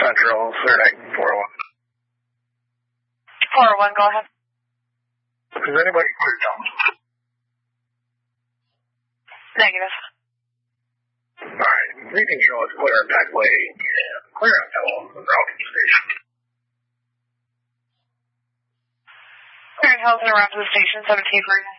Central, clear night 401. 401, go ahead. Is anybody cleared down? Negative. Alright, reading show is clear at Pack Way and clear at the routing station. Clearing Hills and around to the station, 17 for you.